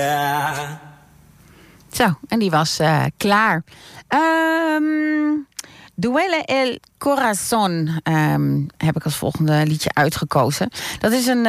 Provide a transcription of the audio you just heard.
Zo, en die was klaar. Duele el Corazón heb ik als volgende liedje uitgekozen. Dat is een